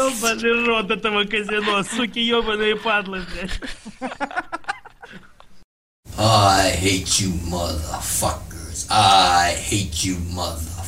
Ёбаный рот этого казино, суки ёбаные падлы, блядь. I hate you motherfuckers. I hate you mother.